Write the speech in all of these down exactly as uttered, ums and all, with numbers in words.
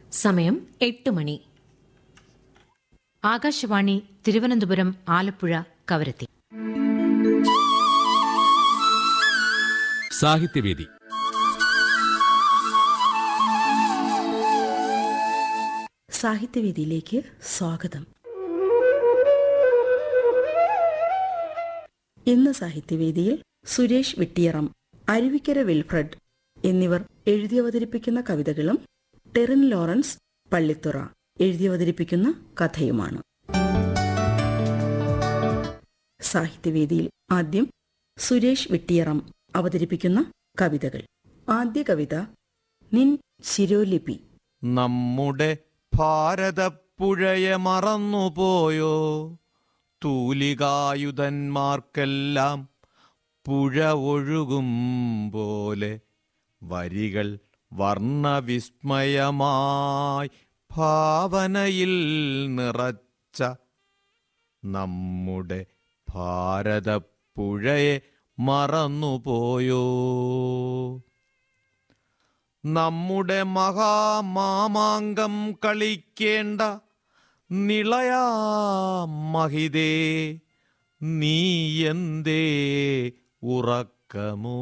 സമയം എട്ട് മണി. ആകാശവാണി തിരുവനന്തപുരം, ആലപ്പുഴ, കവരത്തി. സാഹിത്യവേദി. സാഹിത്യവേദിയിലേക്ക് സ്വാഗതം. ഇന്ന് സാഹിത്യവേദിയിൽ സുരേഷ് വിട്ടിയറം, അരുവിക്കര വിൽഫ്രഡ് എന്നിവർ എഴുതിയവതരിപ്പിക്കുന്ന കവിതകളും ടെറിൻ ലോറൻസ് പള്ളിത്തുറ എഴുതിയവതരിപ്പിക്കുന്ന കഥയുമാണ്. സാഹിത്യവേദിയിൽ ആദ്യം സുരേഷ് വിട്ടിയറം അവതരിപ്പിക്കുന്ന കവിതകൾ. ആദ്യ കവിത നിൻ ശിരോലിപി. നമ്മുടെ ഭാരതപ്പുഴയെ മറന്നുപോയോ? തൂലികായുധന്മാർക്കെല്ലാം പുഴ ഒഴുകും പോലെ വരികൾ വർണ്ണവിസ്മയമായി ഭാവനയിൽ നിറച്ച നമ്മുടെ ഭാരതപ്പുഴയെ മറന്നുപോയോ? നമ്മുടെ മഹാമാമാങ്കം കളിക്കേണ്ട നിളയാ മഹിതേ, നീ എന്തേ ഉറക്കമോ?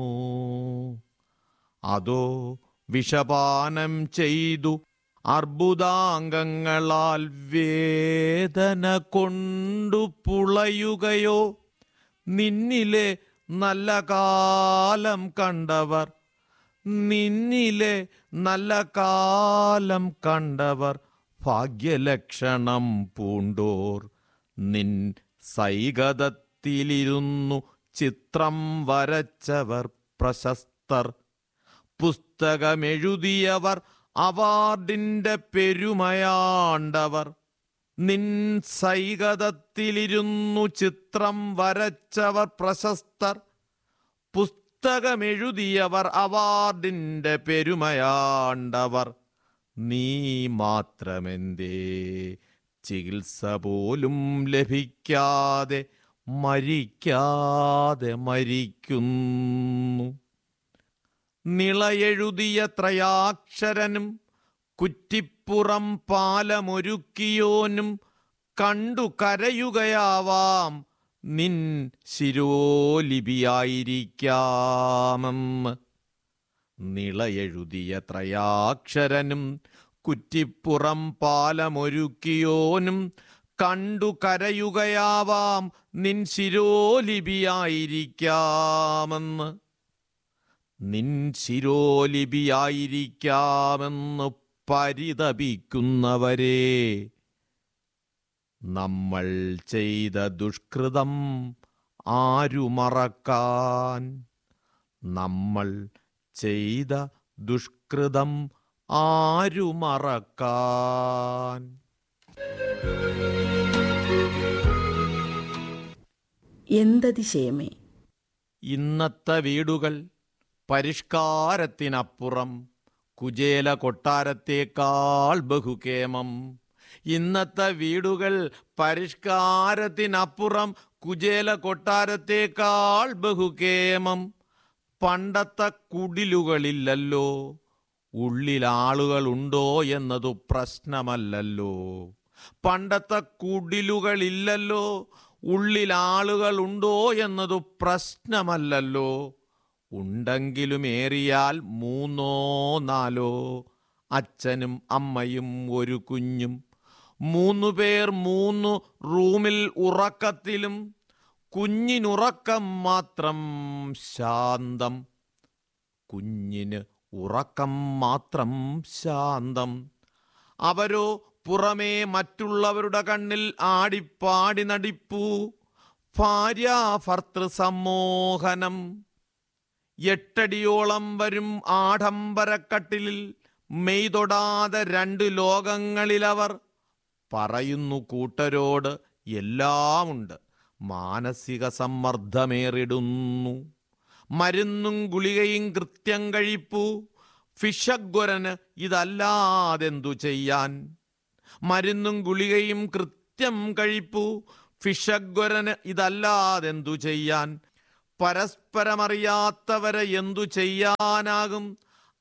അതോ വിഷപാനം ചെയ്തു അർബുദാംഗങ്ങളാൽ വേദന കൊണ്ടു പുളയുകയോ? നിന്നിലെ നല്ല കാലം കണ്ടവർ, നിന്നിലെ നല്ല കാലം കണ്ടവർ ഭാഗ്യലക്ഷണം പൂണ്ടോർ. നിൻ സൈകതത്തിലിരുന്നു ചിത്രം വരച്ചവർ പ്രശസ്തർ. പുസ്തകമെഴുതിയവർ അവാർഡിന്റെ പെരുമയാണ്ടവർ. നിൻ സൈകതത്തിലിരുന്നു ചിത്രം വരച്ചവർ പ്രശസ്തർ. പുസ്തകമെഴുതിയവർ അവാർഡിന്റെ പെരുമയാണ്ടവർ. നീ മാത്രമെന്തേ ചികിത്സ പോലും ലഭിക്കാതെ മരിക്കാതെ മരിക്കുന്നു? നിളയെഴുതിയ ത്രയാക്ഷരനും കുറ്റിപ്പുറം പാലമൊരുക്കിയോനും കണ്ടു കരയുകയാവാം നിൻ ശിരോലിപിയായിരിക്കാമെന്ന്. നിളയെഴുതിയ ത്രയാക്ഷരനും കുറ്റിപ്പുറം പാലമൊരുക്കിയോനും കണ്ടു കരയുകയാവാം നിൻ ശിരോലിപിയായിരിക്കാമെന്ന്. നിൻ ശിരോലിപിയായിരിക്കാമെന്ന് പരിതപിക്കുന്നവരെ, നമ്മൾ ചെയ്ത ദുഷ്കൃതം ആരു മറക്കാൻ? നമ്മൾ ചെയ്ത ദുഷ്കൃതം ആരു മറക്കാൻ? എന്തതിശയമേ! ഇന്നത്തെ വീടുകൾ പരിഷ്കാരത്തിനപ്പുറം കുചേല കൊട്ടാരത്തേക്കാൾ ബഹുകേമം. ഇന്നത്തെ വീടുകൾ പരിഷ്കാരത്തിനപ്പുറം കുചേല കൊട്ടാരത്തേക്കാൾ ബഹുകേമം. പണ്ടത്തെ കുടിലുകളില്ലല്ലോ, ഉള്ളിലാളുകളുണ്ടോ എന്നതു പ്രശ്നമല്ലല്ലോ. പണ്ടത്തെ കുടിലുകളില്ലല്ലോ, ഉള്ളിലാളുകളുണ്ടോ എന്നതു പ്രശ്നമല്ലല്ലോ. ഉണ്ടെങ്കിലും ഏറിയാൽ മൂന്നോ നാലോ, അച്ഛനും അമ്മയും ഒരു കുഞ്ഞും. മൂന്നു പേർ മൂന്നു റൂമിൽ ഉറക്കത്തിലും, കുഞ്ഞിനുറക്കം മാത്രം ശാന്തം. കുഞ്ഞിന് ഉറക്കം മാത്രം ശാന്തം. അവരോ പുറമേ മറ്റുള്ളവരുടെ കണ്ണിൽ ആടിപ്പാടി നടിപ്പൂ. ഭാര്യാഭർത്തൃ സമ്മോഹനം. എട്ടടിയോളം വരും ആഡംബരക്കട്ടിലിൽ മെയ്തൊടാതെ രണ്ട് ലോകങ്ങളിലവർ. പറയുന്നു കൂട്ടരോട് എല്ലാമുണ്ട്, മാനസിക സമ്മർദ്ദമേറിടുന്നു. മരുന്നും ഗുളികയും കൃത്യം കഴിപ്പൂ. ഫിഷഗ്വരന് ഇതല്ലാതെന്തു ചെയ്യാൻ? മരുന്നും ഗുളികയും കൃത്യം കഴിപ്പൂ. ഫിഷഗ്വരന് ഇതല്ലാതെന്തു ചെയ്യാൻ? പരസ്പരമറിയാത്തവരെ എന്തു ചെയ്യാനാകും?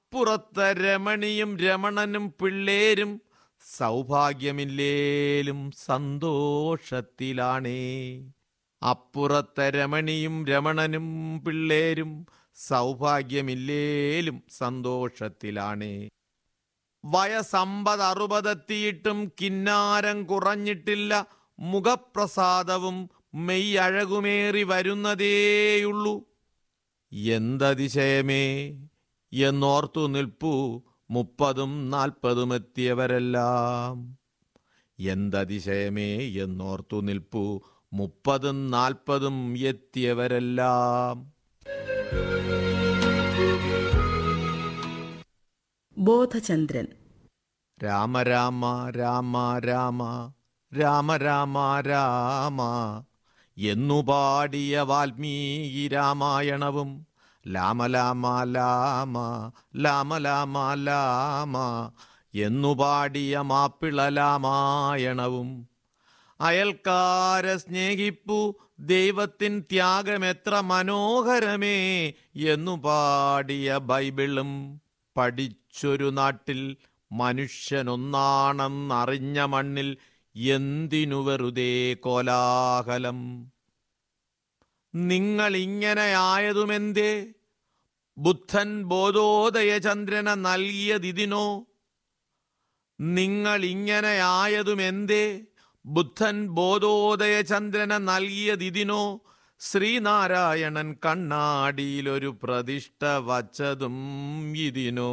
അപ്പുറത്തെ രമണിയും രമണനും പിള്ളേരും സൗഭാഗ്യമില്ലേലും സന്തോഷത്തിലാണേ. അപ്പുറത്തെ രമണിയും രമണനും പിള്ളേരും സൗഭാഗ്യമില്ലേലും സന്തോഷത്തിലാണേ. വയസ്സമ്പത് അറുപതെത്തിയിട്ടും കിന്നാരം കുറഞ്ഞിട്ടില്ല, മുഖപ്രസാദവും മെയ്യഴകുമേറി വരുന്നതേയുള്ളൂ. എന്തതിശയമേ എന്നോർത്തു നിൽപ്പൂ മുപ്പതും നാൽപ്പതും എത്തിയവരെല്ലാം. എന്തതിശയമേ എന്നോർത്തു നിൽപ്പൂ മുപ്പതും നാൽപ്പതും എത്തിയവരെല്ലാം. ബോധചന്ദ്രൻ. രാമ രാമ രാമ രാമ രാമ രാമ രാമ എന്നു പാടിയ വാൽമീകി രാമായണവും ലാമ ലാമ ലാമ ലാമ ലാമ ലാമ എന്നു പാടിയ മാപ്പിള രാമായണവും അയൽക്കാരെ സ്നേഹിപ്പു ദൈവത്തിൻ ത്യാഗമെത്ര മനോഹരമേ എന്നു പാടിയ ബൈബിളും പഠിച്ചൊരു നാട്ടിൽ മനുഷ്യനൊന്നാണെന്നറിഞ്ഞ മണ്ണിൽ എന്തിനു വെറുതെ കോലാഹലം. നിങ്ങളിങ്ങനെയായതുമെന്തേ? ബുദ്ധൻ ബോധോദയചന്ദ്രനെ നൽകിയതിനോ? നിങ്ങളിങ്ങനെയായതുമെന്തേ? ബുദ്ധൻ ബോധോദയചന്ദ്രനെ നൽകിയതിനോ? ശ്രീനാരായണൻ കണ്ണാടിയിലൊരു പ്രതിഷ്ഠ വച്ചതും ഇതിനോ?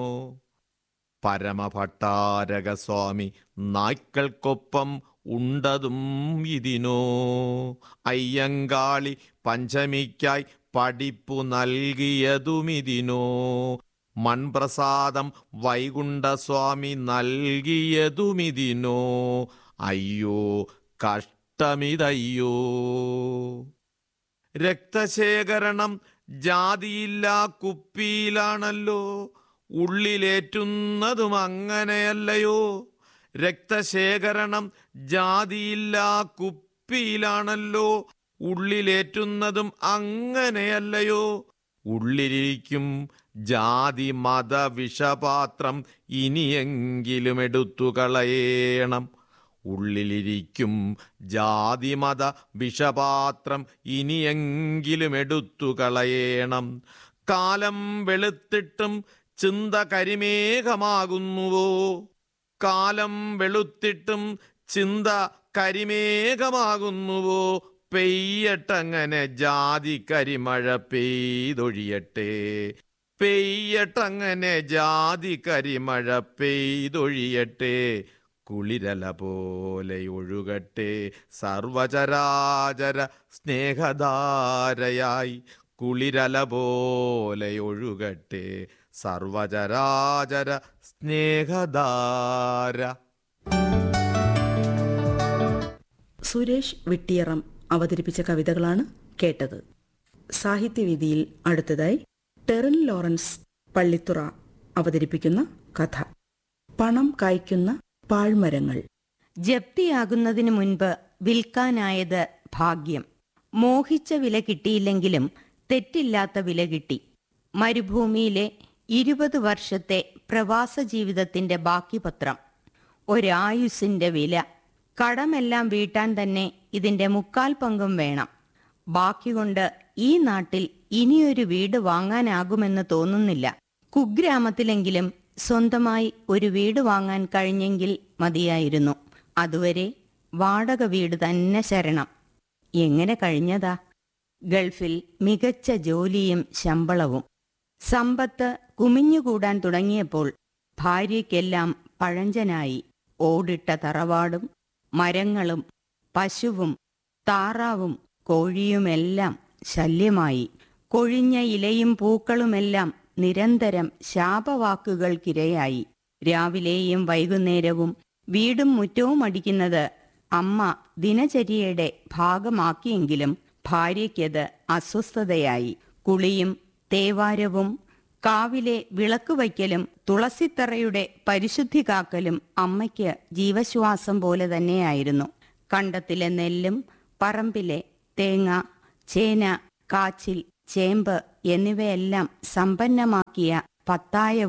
പരമഭട്ടാരകസ്വാമി നായ്ക്കൾക്കൊപ്പം ഉണ്ടതും ഇതിനോ? അയ്യങ്കാളി പഞ്ചമിക്കായി പഠിപ്പു നൽകിയതുമിതിനോ? മൺപ്രസാദം വൈകുണ്ഠസ്വാമി നൽകിയതുമിതിനോ? അയ്യോ കഷ്ടമിതയ്യോ. രക്തശേഖരണം ജാതിയില്ലാ കുപ്പിയിലാണല്ലോ, ഉള്ളിലേറ്റുന്നതും അങ്ങനെയല്ലയോ? രക്തശേഖരണം ജാതിയില്ലാ കുപ്പിയിലാണല്ലോ, ഉള്ളിലേറ്റുന്നതും അങ്ങനെയല്ലയോ? ഉള്ളിലിരിക്കും ജാതി മത വിഷപാത്രം ഇനിയെങ്കിലും എടുത്തു കളയണം. ഉള്ളിലിരിക്കും ജാതിമത വിഷപാത്രം ഇനിയെങ്കിലും എടുത്തു കളയണം. കാലം വെളുത്തിട്ടും ചിന്ത കരിമേഘമാകുന്നുവോ? കാലം വെളുത്തിട്ടും ചിന്ത കരിമേഘമാകുന്നുവോ? പെയ്യട്ടങ്ങനെ ജാതി കരിമഴ പെയ്തൊഴിയട്ടെ, പെയ്യട്ടങ്ങനെ ജാതി കരിമഴ പെയ്തൊഴിയട്ടെ. കുളിരല പോലെ ഒഴുകട്ടെ സർവചരാചര സ്നേഹധാരയായി, കുളിരല പോലെ ഒഴുകട്ടെ സർവചരാചര സ്നേഹധാര. സുരേഷ് വിട്ടിയറം അവതരിപ്പിച്ച കവിതകളാണ് കേട്ടത്. സാഹിത്യവേദിയിൽ അടുത്തതായി ടെറിൻ ലോറൻസ് പള്ളിത്തുറ അവതരിപ്പിക്കുന്ന കഥ പണം കായ്ക്കുന്ന പാഴ്മരങ്ങൾ. ജപ്തിയാകുന്നതിനു മുൻപ് വിൽക്കാനായത് ഭാഗ്യം. മോഹിച്ച വില കിട്ടിയില്ലെങ്കിലും തെറ്റില്ലാത്ത വില കിട്ടി. മരുഭൂമിയിലെ ഇരുപത് വർഷത്തെ പ്രവാസ ജീവിതത്തിന്റെ ബാക്കി പത്രം. ഒരായുസിന്റെ വില. കടമെല്ലാം വീട്ടാൻ തന്നെ ഇതിന്റെ മുക്കാൽ പങ്കും വേണം. ബാക്കി കൊണ്ട് ഈ നാട്ടിൽ ഇനിയൊരു വീട് വാങ്ങാനാകുമെന്ന് തോന്നുന്നില്ല. കുഗ്രാമത്തിലെങ്കിലും സ്വന്തമായി ഒരു വീട് വാങ്ങാൻ കഴിഞ്ഞെങ്കിൽ മതിയായിരുന്നു. അതുവരെ വാടക വീട് തന്നെ ശരണം. എങ്ങനെ കഴിഞ്ഞതാ? ഗൾഫിൽ മികച്ച ജോലിയും ശമ്പളവും. സമ്പത്ത് കുമിഞ്ഞുകൂടാൻ തുടങ്ങിയപ്പോൾ ഭാര്യയ്ക്കെല്ലാം പഴഞ്ചനായി. ഓടിട്ട തറവാടും മരങ്ങളും പശുവും താറാവും കോഴിയുമെല്ലാം ശല്യമായി. കൊഴിഞ്ഞ ഇലയും പൂക്കളുമെല്ലാം നിരന്തരം ശാപവാക്കുകൾക്കിരയായി. രാവിലെയും വൈകുന്നേരവും വീടും മുറ്റവും അടിക്കുന്നത് അമ്മ ദിനചര്യയുടെ ഭാഗമാക്കിയെങ്കിലും ഭാര്യയ്ക്കത് അസ്വസ്ഥതയായി. കുളിയും തേവാരവും കാവിലെ വിളക്ക് വയ്ക്കലും തുളസിത്തറയുടെ പരിശുദ്ധി കാക്കലും അമ്മയ്ക്ക് ജീവശ്വാസം പോലെ തന്നെയായിരുന്നു. കണ്ടത്തിലെ നെല്ലും പറമ്പിലെ തേങ്ങ, ചേന, കാച്ചിൽ, ചേമ്പ് എന്നിവയെല്ലാം സമ്പന്നമാക്കിയ പത്തായവും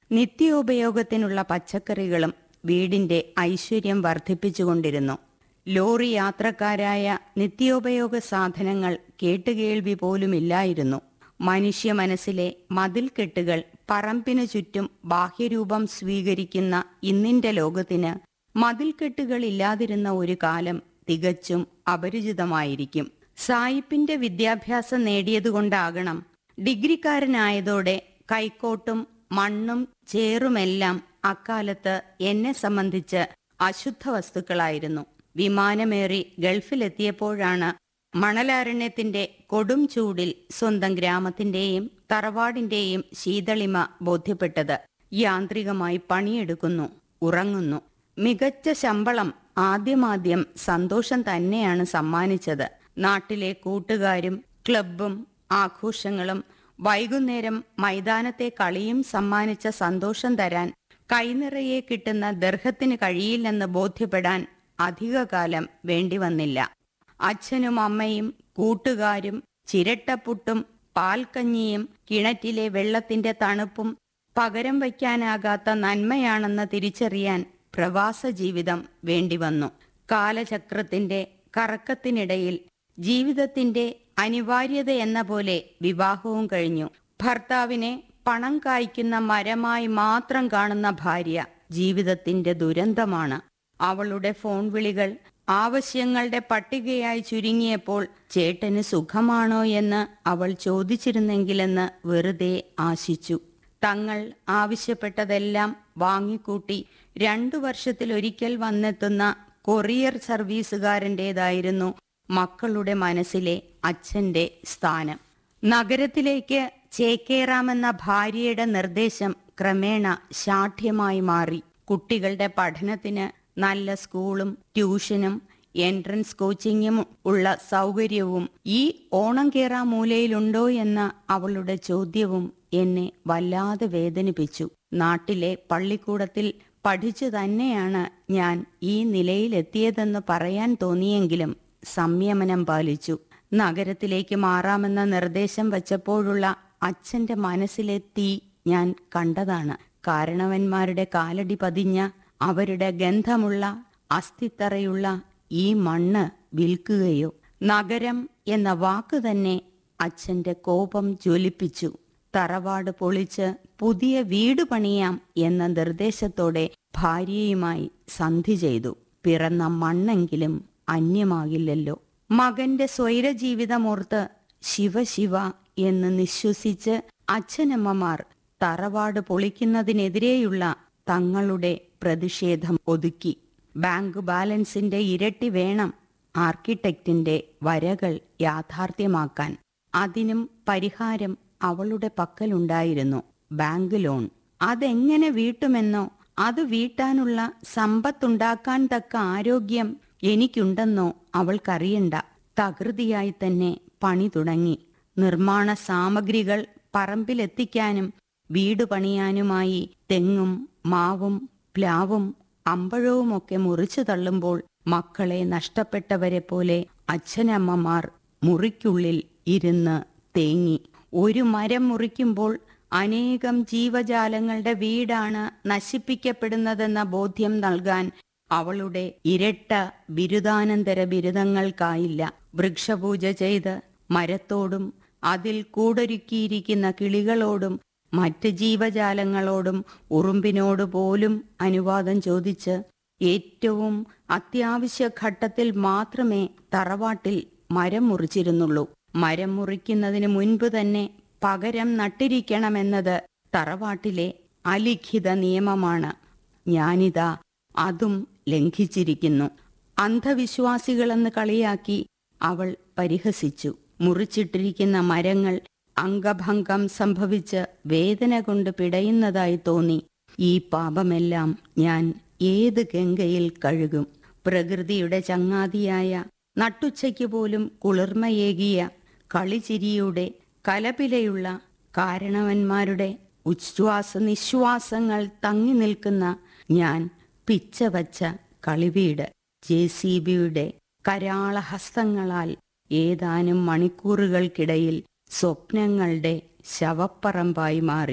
നിത്യോപയോഗത്തിനുള്ള പച്ചക്കറികളും വീടിന്റെ ഐശ്വര്യം വർദ്ധിപ്പിച്ചുകൊണ്ടിരുന്നു. ലോറി യാത്രക്കാരായ നിത്യോപയോഗ സാധനങ്ങൾ കേട്ടുകേൾവി പോലുമില്ലായിരുന്നു. മനുഷ്യ മനസ്സിലെ മതിൽക്കെട്ടുകൾ പറമ്പിനു ചുറ്റും ബാഹ്യരൂപം സ്വീകരിക്കുന്ന ഇന്നിന്റെ ലോകത്തിന് മതിൽക്കെട്ടുകൾ ഇല്ലാതിരുന്ന ഒരു കാലം തികച്ചും അപരിചിതമായിരിക്കും. സായിപ്പിന്റെ വിദ്യാഭ്യാസം നേടിയതുകൊണ്ടാകണം ഡിഗ്രിക്കാരനായതോടെ കൈക്കോട്ടും മണ്ണും ചേറുമെല്ലാം അക്കാലത്ത് എന്നെ സംബന്ധിച്ച് അശുദ്ധ വസ്തുക്കളായിരുന്നു. വിമാനമേറി ഗൾഫിലെത്തിയപ്പോഴാണ് മണലാരണ്യത്തിന്റെ കൊടും ചൂടിൽ സ്വന്തം ഗ്രാമത്തിന്റെയും തറവാടിന്റെയും ശീതളിമ ബോധ്യപ്പെട്ടത്. യാന്ത്രികമായി പണിയെടുക്കുന്നു, ഉറങ്ങുന്നു. മികച്ച ശമ്പളം ആദ്യമാദ്യം സന്തോഷം തന്നെയാണ് സമ്മാനിച്ചത്. നാട്ടിലെ കൂട്ടുകാരും ക്ലബും ആഘോഷങ്ങളും വൈകുന്നേരം മൈതാനത്തെ കളിയും സമ്മാനിച്ച സന്തോഷം തരാൻ കൈനിറയെ കിട്ടുന്ന ദർഹത്തിന് കഴിയില്ലെന്ന് ബോധ്യപ്പെടാൻ അധികകാലം വേണ്ടിവന്നില്ല. അച്ഛനും അമ്മയും കൂട്ടുകാരും ചിരട്ടപ്പുട്ടും പാൽക്കഞ്ഞിയും കിണറ്റിലെ വെള്ളത്തിന്റെ തണുപ്പും പകരം വയ്ക്കാനാകാത്ത നന്മയാണെന്ന് തിരിച്ചറിയാൻ പ്രവാസ ജീവിതം വേണ്ടിവന്നു. കാലചക്രത്തിന്റെ കറക്കത്തിനിടയിൽ ജീവിതത്തിന്റെ അനിവാര്യത എന്ന പോലെ വിവാഹവും കഴിഞ്ഞു. ഭർത്താവിനെ പണം കായ്ക്കുന്ന മരമായി മാത്രം കാണുന്ന ഭാര്യ ജീവിതത്തിന്റെ ദുരന്തമാണ്. അവളുടെ ഫോൺ വിളികൾ ആവശ്യങ്ങളുടെ പട്ടികയായി ചുരുങ്ങിയപ്പോൾ ചേട്ടന് സുഖമാണോ എന്ന് അവൾ ചോദിച്ചിരുന്നെങ്കിലെന്ന് വെറുതെ ആശിച്ചു. തങ്ങൾ ആവശ്യപ്പെട്ടതെല്ലാം വാങ്ങിക്കൂട്ടി രണ്ടു വർഷത്തിലൊരിക്കൽ വന്നെത്തുന്ന കൊറിയർ സർവീസുകാരൻ്റെതായിരുന്നു മക്കളുടെ മനസ്സിലെ അച്ഛന്റെ സ്ഥാനം. നഗരത്തിലേക്ക് ചേക്കേറാമെന്ന ഭാര്യയുടെ നിർദ്ദേശം ക്രമേണ ശാഠ്യമായി മാറി. കുട്ടികളുടെ പഠനത്തിന് നല്ല സ്കൂളും ട്യൂഷനും എൻട്രൻസ് കോച്ചിങ്ങും ഉള്ള സൗകര്യവും ഈ ഓണം കേറാ മൂലയിലുണ്ടോ എന്ന അവളുടെ ചോദ്യവും എന്നെ വല്ലാതെ വേദനിപ്പിച്ചു. നാട്ടിലെ പള്ളിക്കൂടത്തിൽ പഠിച്ചു തന്നെയാണ് ഞാൻ ഈ നിലയിലെത്തിയതെന്ന് പറയാൻ തോന്നിയെങ്കിലും സംയമനം പാലിച്ചു. നഗരത്തിലേക്ക് മാറാമെന്ന നിർദ്ദേശം വച്ചപ്പോഴുള്ള അച്ഛന്റെ മനസ്സിലെ തീ ഞാൻ കണ്ടതാണ്. കാരണവന്മാരുടെ കാലടി പതിഞ്ഞ അവരുടെ ഗന്ധമുള്ള അസ്ഥിത്തറയുള്ള ഈ മണ്ണ് വിൽക്കുകയോ? നഗരം എന്ന വാക്ക് തന്നെ അച്ഛന്റെ കോപം ജ്വലിപ്പിച്ചു. തറവാട് പൊളിച്ച് പുതിയ വീട് പണിയാം എന്ന നിർദ്ദേശത്തോടെ ഭാര്യയുമായി സന്ധി ചെയ്തു. പിറന്ന മണ്ണെങ്കിലും അന്യമാകില്ലല്ലോ. മകന്റെ സ്വൈരജീവിതമോർത്ത് ശിവശിവ എന്ന് നിശ്വസിച്ച് അച്ഛനമ്മമാർ തറവാട് പൊളിക്കുന്നതിനെതിരെയുള്ള തങ്ങളുടെ പ്രതിഷേധം ഒതുക്കി. ബാങ്ക് ബാലൻസിന്റെ ഇരട്ടി വേണം ആർക്കിടെക്റ്റിന്റെ വരകൾ യാഥാർത്ഥ്യമാക്കാൻ. അതിനും പരിഹാരം അവളുടെ പക്കലുണ്ടായിരുന്നു, ബാങ്ക് ലോൺ. അതെങ്ങനെ വീട്ടുമെന്നോ അത് വീട്ടാനുള്ള സമ്പത്തുണ്ടാക്കാൻ തക്ക ആരോഗ്യം എനിക്കുണ്ടെന്നോ അവൾക്കറിയണ്ട. തകൃതിയായി തന്നെ പണി തുടങ്ങി. നിർമ്മാണ സാമഗ്രികൾ പറമ്പിലെത്തിക്കാനും വീട് പണിയാനുമായി തെങ്ങും മാവും പ്ലാവും അമ്പഴവുമൊക്കെ മുറിച്ചു തള്ളുമ്പോൾ മക്കളെ നഷ്ടപ്പെട്ടവരെ പോലെ അച്ഛനമ്മമാർ മുറിക്കുള്ളിൽ ഇരുന്ന് തേങ്ങി. ഒരു മരം മുറിക്കുമ്പോൾ അനേകം ജീവജാലങ്ങളുടെ വീടാണ് നശിപ്പിക്കപ്പെടുന്നതെന്ന ബോധ്യം നൽകാൻ അവളുടെ ഇരട്ട ബിരുദാനന്തര ബിരുദങ്ങൾക്കായില്ല. വൃക്ഷപൂജ ചെയ്ത് മരത്തോടും അതിൽ കൂടൊരുക്കിയിരിക്കുന്ന കിളികളോടും മറ്റ് ജീവജാലങ്ങളോടും ഉറുമ്പിനോട് പോലും അനുവാദം ചോദിച്ച് ഏറ്റവും അത്യാവശ്യ ഘട്ടത്തിൽ മാത്രമേ തറവാട്ടിൽ മരം മുറിച്ചിരുന്നുള്ളൂ. മരം മുറിക്കുന്നതിന് മുൻപ് തന്നെ പകരം നട്ടിരിക്കണമെന്നത് തറവാട്ടിലെ അലിഖിത നിയമമാണ്. ഞാനിതാ അതും ലംഘിച്ചിരിക്കുന്നു. അന്ധവിശ്വാസികളെന്ന് കളിയാക്കി അവൾ പരിഹസിച്ചു. മുറിച്ചിട്ടിരിക്കുന്ന മരങ്ങൾ അംഗഭംഗം സംഭവിച്ച് വേദന കൊണ്ട് പിടയുന്നതായി തോന്നി. ഈ പാപമെല്ലാം ഞാൻ ഏത് ഗംഗയിൽ കഴുകും? പ്രകൃതിയുടെ ചങ്ങാതിയായ നട്ടുച്ചയ്ക്ക് പോലും കുളിർമയേകിയ കളിചിരിയുടെ കലപിലയുള്ള കാരണവന്മാരുടെ ഉച്ഛ്വാസ നിശ്വാസങ്ങൾ തങ്ങി നിൽക്കുന്ന ഞാൻ പിച്ചവച്ച കളിവീട് ജെ സി ബിയുടെ കരാളഹസ്തങ്ങളാൽ ഏതാനും മണിക്കൂറുകൾക്കിടയിൽ സ്വപ്നങ്ങളുടെ ശവപ്പറമ്പായി മാറി.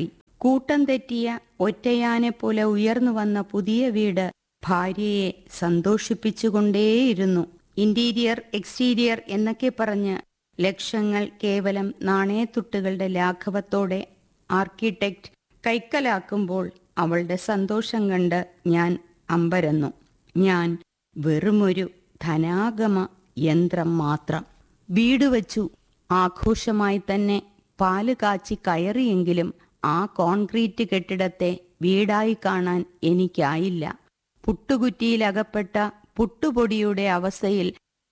കൂട്ടം തെറ്റിയ ഒറ്റയാനെ പോലെ ഉയർന്നു വന്ന പുതിയ വീട് ഭാര്യയെ സന്തോഷിപ്പിച്ചുകൊണ്ടേയിരുന്നു. ഇന്റീരിയർ എക്സ്റ്റീരിയർ എന്നൊക്കെ പറഞ്ഞ് ലക്ഷങ്ങൾ കേവലം നാണയത്തുട്ടുകളുടെ ലാഘവത്തോടെ ആർക്കിടെക്റ്റ് കൈക്കലാക്കുമ്പോൾ അവളുടെ സന്തോഷം കണ്ട് ഞാൻ അമ്പരന്നു. ഞാൻ വെറുമൊരു ധനാഗമ യന്ത്രം മാത്രം. വീട് വച്ചു ആഘോഷമായി തന്നെ പാല് കാച്ചി കയറിയെങ്കിലും ആ കോൺക്രീറ്റ് കെട്ടിടത്തെ വീടായി കാണാൻ എനിക്കായില്ല. പുട്ടുകുറ്റിയിലകപ്പെട്ട പുട്ടുപൊടിയുടെ അവസ്ഥയിൽ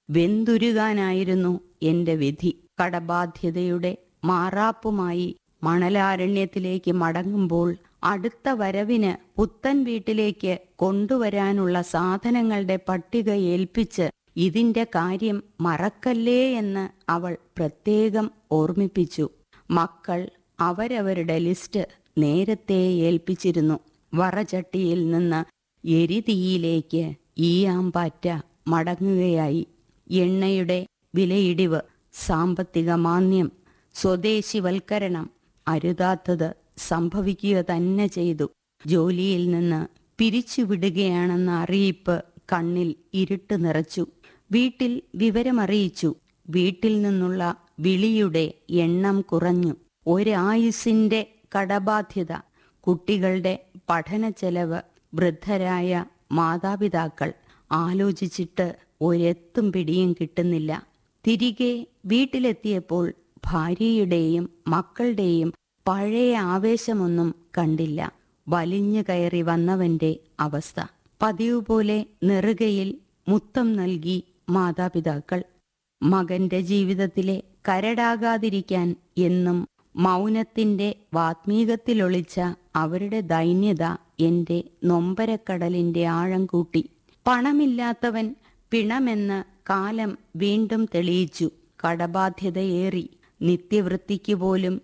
വെന്തുരുകാനായിരുന്നു എന്റെ വിധി. കടബാധ്യതയുടെ മാറാപ്പുമായി മണലാരണ്യത്തിലേക്ക് മടങ്ങുമ്പോൾ അടുത്ത വരവിന് പുത്തൻ വീട്ടിലേക്ക് കൊണ്ടുവരാനുള്ള സാധനങ്ങളുടെ പട്ടിക ഏൽപ്പിച്ച് ഇതിന്റെ കാര്യം മറക്കല്ലേ എന്ന് അവൾ പ്രത്യേകം ഓർമ്മിപ്പിച്ചു. മക്കൾ അവരവരുടെ ലിസ്റ്റ് നേരത്തെ ഏൽപ്പിച്ചിരുന്നു. വറചട്ടിയിൽ നിന്ന് എരിതീയിലേക്ക് ഈയാമ്പാറ്റ മടങ്ങുകയായി. എണ്ണയുടെ വിലയിടിവ്, സാമ്പത്തിക മാന്ദ്യം, സ്വദേശിവൽക്കരണം അരുതാത്തത് സംഭവിക്കുക തന്നെ ചെയ്തു. ജോലിയിൽ നിന്ന് പിരിച്ചുവിടുകയാണെന്ന അറിയിപ്പ് കണ്ണിൽ ഇരുട്ട് നിറച്ചു. വീട്ടിൽ വിവരമറിയിച്ചു. വീട്ടിൽ നിന്നുള്ള വിളിയുടെ എണ്ണം കുറഞ്ഞു. ഒരായുസിന്റെ കടബാധ്യത, കുട്ടികളുടെ പഠന ചെലവ്, വൃദ്ധരായ മാതാപിതാക്കൾ. ആലോചിച്ചിട്ട് ഒരെത്തും പിടിയും കിട്ടുന്നില്ല. തിരികെ വീട്ടിലെത്തിയപ്പോൾ ഭാര്യയുടെയും മക്കളുടെയും പഴയ ആവേശമൊന്നും കണ്ടില്ല. വലിഞ്ഞു കയറി വന്നവന്റെ അവസ്ഥ. പതിവ് പോലെ നെറുകയിൽ മുത്തം നൽകി മാതാപിതാക്കൾ. മകന്റെ ജീവിതത്തിലെ കരടാകാതിരിക്കാൻ എന്നും മൗനത്തിന്റെ വാത്മീകത്തിലൊളിച്ച അവരുടെ ദൈന്യത എന്റെ നൊമ്പരക്കടലിന്റെ ആഴം കൂട്ടി. പണമില്ലാത്തവൻ പിണമെന്ന് കാലം വീണ്ടും തെളിയിച്ചു. കടബാധ്യതയേറി നിത്യവൃത്തിക്ക് പോലും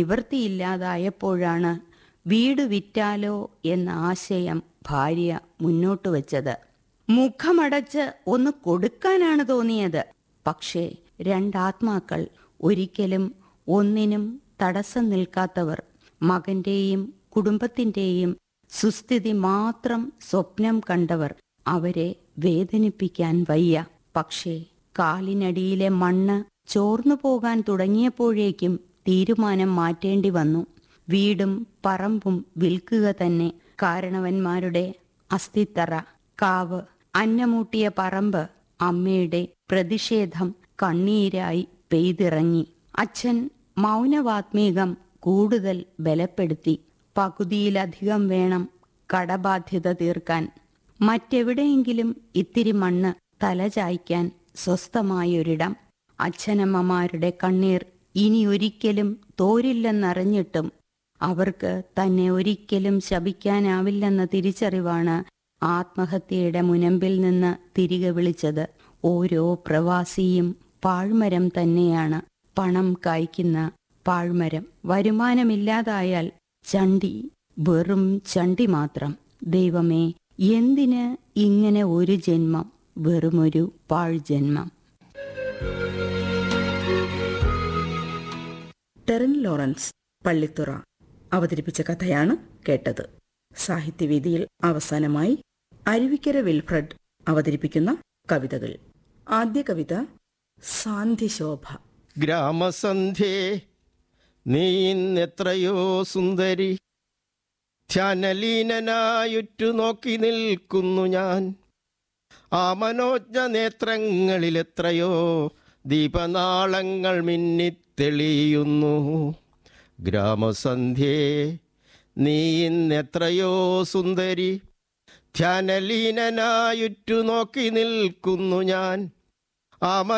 നിവൃത്തിയില്ലാതായപ്പോഴാണ് വീട് വിറ്റാലോ എന്ന ആശയം ഭാര്യ മുന്നോട്ട് വച്ചത്. മുഖമടച്ച് ഒന്ന് കൊടുക്കാനാണ് തോന്നിയത്. പക്ഷേ രണ്ടാത്മാക്കൾ, ഒരിക്കലും ഒന്നിനും തടസ്സം നിൽക്കാത്തവർ. മകന്റെയും കുടുംബത്തിന്റെയും സുസ്ഥിതി മാത്രം സ്വപ്നം കണ്ടവർ. അവരെ വേദനിപ്പിക്കാൻ വയ്യ. പക്ഷേ കാലിനടിയിലെ മണ്ണ് ചോർന്നു പോകാൻ തുടങ്ങിയപ്പോഴേക്കും തീരുമാനം മാറ്റേണ്ടി വന്നു. വീടും പറമ്പും വിൽക്കുക തന്നെ. കാരണവന്മാരുടെ അസ്ഥിത്തറ, കാവ്, അന്നമൂട്ടിയ പറമ്പ്. അമ്മയുടെ പ്രതിഷേധം കണ്ണീരായി പെയ്തിറങ്ങി. അച്ഛൻ മൗനവാത്മീകം കൂടുതൽ ബലപ്പെടുത്തി. പകുതിയിലധികം വേണം കടബാധ്യത തീർക്കാൻ. മറ്റെവിടെയെങ്കിലും ഇത്തിരി മണ്ണ് തലചായ്ക്കാൻ സ്വസ്ഥമായൊരിടം. അച്ഛനമ്മമാരുടെ കണ്ണീർ ഇനി ഒരിക്കലും തോരില്ലെന്നറിഞ്ഞിട്ടും അവർക്ക് തന്നെ ഒരിക്കലും ശപിക്കാനാവില്ലെന്ന തിരിച്ചറിവാണ് ആത്മഹത്യയുടെ മുനമ്പിൽ നിന്ന് തിരികെ വിളിച്ചത്. ഓരോ പ്രവാസിയും പാഴ്മരം തന്നെയാണ്. പണം കായ്ക്കുന്ന പാഴ്മരം. വരുമാനമില്ലാതായാൽ ചണ്ടി, വെറും ചണ്ടി മാത്രം. ദൈവമേ, എന്തിന് ഇങ്ങനെ ഒരു ജന്മം? വെറുമൊരു പാഴ്ജന്മം. ടെറിൻ ലോറൻസ് പള്ളിത്തുറ അവതരിപ്പിച്ച കഥയാണ് കേട്ടത്. സാഹിത്യവേദിയിൽ അവസാനമായി അരുവിക്കര വിൽഫ്രഡ് അവതരിപ്പിക്കുന്ന കവിതകൾ. ആദ്യ കവിത സാന്ധ്യശോഭ. ഗ്രാമസന്ധ്യേ നീ ഇന്നെത്രയോ സുന്ദരി, ധ്യാനലീനനായുറ്റു നോക്കി നിൽക്കുന്നു ഞാൻ. ആ മനോജ്ഞ നേത്രങ്ങളിലെത്രയോ ദീപനാളങ്ങൾ മിന്നിത്തെളിയുന്നു. ഗ്രാമസന്ധ്യേ നീ ഇന്നെത്രയോ സുന്ദരി, ധ്യാനലീനനായുറ്റു നോക്കി നിൽക്കുന്നു ഞാൻ. ആ